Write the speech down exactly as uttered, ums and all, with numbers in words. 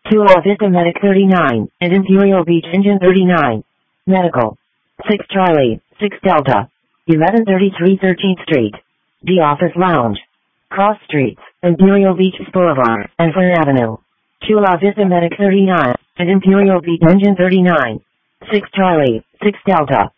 two La Vista Medic thirty-nine, and Imperial Beach Engine thirty-nine. Medical. six Charlie, six Delta. eleven thirty-three thirteenth Street. The Office Lounge. Cross Streets, Imperial Beach Boulevard, and Fern Avenue. two La Vista Medic thirty-nine, and Imperial Beach Engine thirty-nine. six Charlie, six Delta.